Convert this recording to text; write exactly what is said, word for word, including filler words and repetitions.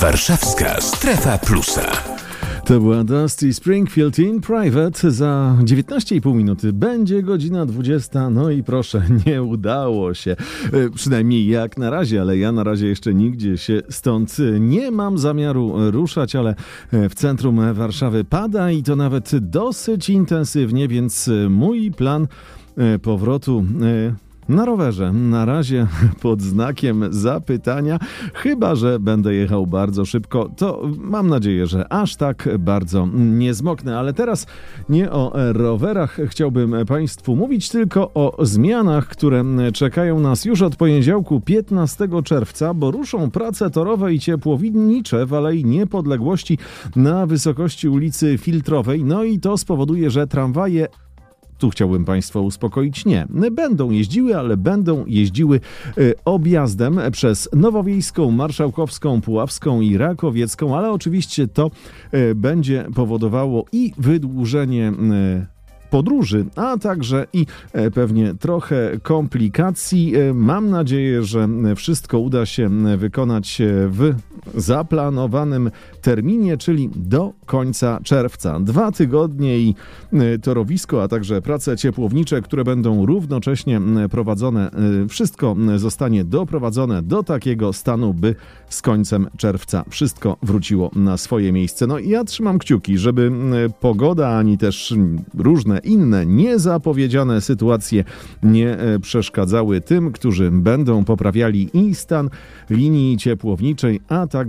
Warszawska Strefa Plusa. To była Dusty Springfield in Private. Za dziewiętnaście i pół minuty będzie godzina dwudziesta. No i proszę, nie udało się. E, przynajmniej jak na razie, ale ja na razie jeszcze nigdzie się stąd nie mam zamiaru ruszać, ale w centrum Warszawy pada i to nawet dosyć intensywnie, więc mój plan powrotu na rowerze na razie pod znakiem zapytania, chyba że będę jechał bardzo szybko, to mam nadzieję, że aż tak bardzo nie zmoknę. Ale teraz nie o rowerach chciałbym Państwu mówić, tylko o zmianach, które czekają nas już od poniedziałku piętnastego czerwca, bo ruszą prace torowe i ciepłownicze w Alei Niepodległości na wysokości ulicy Filtrowej. No i to spowoduje, że tramwaje, tu chciałbym Państwa uspokoić, nie będą jeździły, ale będą jeździły y, objazdem przez Nowowiejską, Marszałkowską, Puławską i Rakowiecką, ale oczywiście to y, będzie powodowało i wydłużenie y, podróży, a także i e, pewnie trochę komplikacji. E, mam nadzieję, że wszystko uda się wykonać w zaplanowanym terminie, czyli do końca czerwca. Dwa tygodnie i e, torowisko, a także prace ciepłownicze, które będą równocześnie prowadzone. E, wszystko zostanie doprowadzone do takiego stanu, by z końcem czerwca wszystko wróciło na swoje miejsce. No i ja trzymam kciuki, żeby pogoda, ani też różne inne niezapowiedziane sytuacje nie przeszkadzały tym, którzy będą poprawiali i stan linii ciepłowniczej, a tak